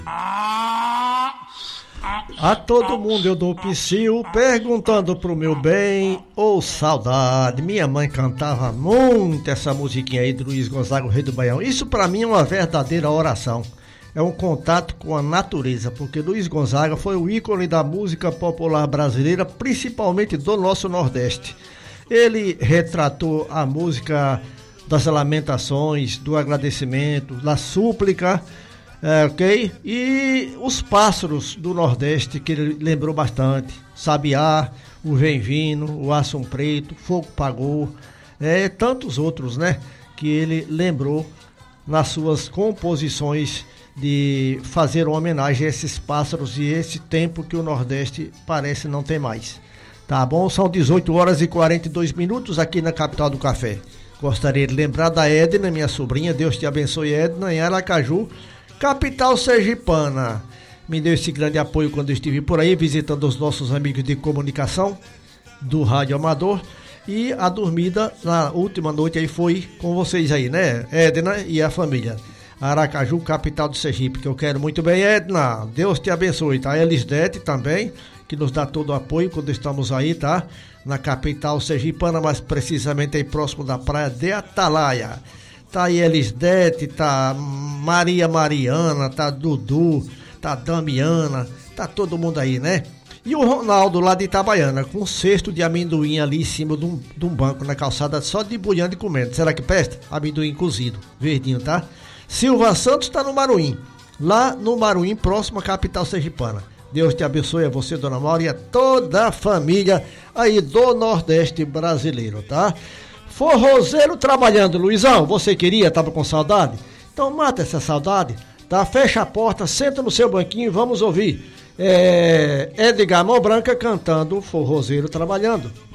A todo mundo eu dou psiu, perguntando pro meu bem ou saudade. Minha mãe cantava muito essa musiquinha aí do Luiz Gonzaga, o Rei do Baião. Isso pra mim é uma verdadeira oração. É um contato com a natureza, porque Luiz Gonzaga foi o ícone da música popular brasileira, principalmente do nosso Nordeste. Ele retratou a música das lamentações, do agradecimento, da súplica, ok? E os pássaros do Nordeste, que ele lembrou bastante. Sabiá, o Vem Vindo, o Assum Preto, Fogo Pagou, tantos outros, né? Que ele lembrou nas suas composições de fazer uma homenagem a esses pássaros e esse tempo que o Nordeste parece não ter mais. Tá bom? São 18 horas e 42 minutos aqui na capital do café. Gostaria de lembrar da Edna, minha sobrinha, Deus te abençoe, Edna, em Aracaju, capital sergipana. Me deu esse grande apoio quando eu estive por aí, visitando os nossos amigos de comunicação do Rádio Amador. E a dormida na última noite aí foi com vocês aí, né, Edna e a família. Aracaju, capital do Sergipe, que eu quero muito bem, Edna, Deus te abençoe, tá? Elisdete também, que nos dá todo o apoio quando estamos aí, tá? Na capital sergipana, mais precisamente aí próximo da praia de Atalaia. Tá aí Elisdete, tá Maria Mariana, tá Dudu, tá Damiana, tá todo mundo aí, né? E o Ronaldo lá de Itabaiana, com um cesto de amendoim ali em cima de um banco na calçada, só debulhando e comendo. Será que presta? Amendoim cozido, verdinho, tá? Silva Santos está no Maruim, lá no Maruim, próximo à capital sergipana. Deus te abençoe a você, Dona Maura, e a toda a família aí do Nordeste brasileiro, tá? Forrozeiro trabalhando, Luizão, você queria, tava com saudade? Então mata essa saudade, tá? Fecha a porta, senta no seu banquinho e vamos ouvir Edgar Mão Branca cantando Forrozeiro Trabalhando.